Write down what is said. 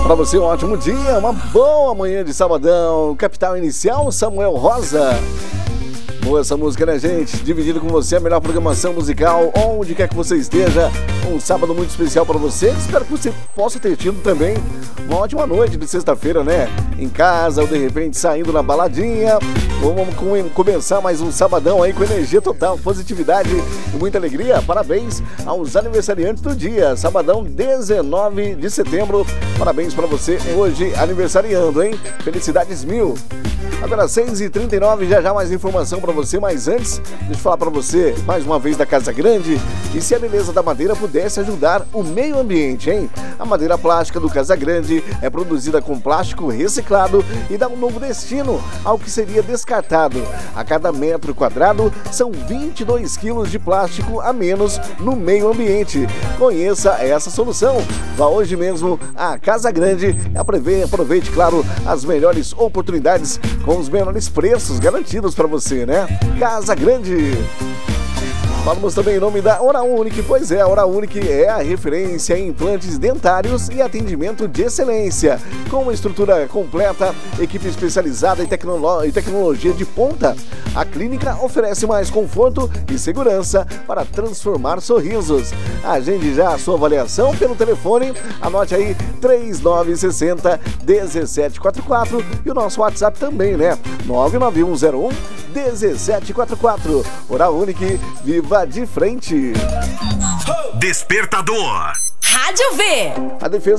Pra você um ótimo dia, uma boa manhã de sabadão. Capital Inicial, Samuel Rosa. Boa essa música, né, gente? Dividindo com você a melhor programação musical, onde quer que você esteja. Um sábado muito especial para você. Espero que você possa ter tido também uma ótima noite de sexta-feira, né? Em casa ou de repente saindo na baladinha. Vamos começar mais um sabadão aí com energia total, positividade e muita alegria. Parabéns aos aniversariantes do dia. Sabadão 19 de setembro. Parabéns para você hoje aniversariando, hein? Felicidades mil. Agora 6h39, já mais informação para você, mas antes, deixa eu falar para você mais uma vez da Casa Grande e se a beleza da madeira pudesse ajudar o meio ambiente, hein? A madeira plástica do Casa Grande é produzida com plástico reciclado e dá um novo destino ao que seria descartado. A cada metro quadrado são 22 quilos de plástico a menos no meio ambiente. Conheça essa solução. Vá hoje mesmo à Casa Grande e aproveite, claro, as melhores oportunidades com os menores preços garantidos para você, né? Casa Grande. Falamos também em nome da Oral Unique. Pois é, a Oral Unique é a referência em implantes dentários e atendimento de excelência. Com uma estrutura completa, equipe especializada e tecnologia de ponta, a clínica oferece mais conforto e segurança para transformar sorrisos. Agende já a sua avaliação pelo telefone, anote aí 3960-1744 e o nosso WhatsApp também, né? 99101-1744. Oral Unique, viva de frente. Despertador. Rádio V. A defesa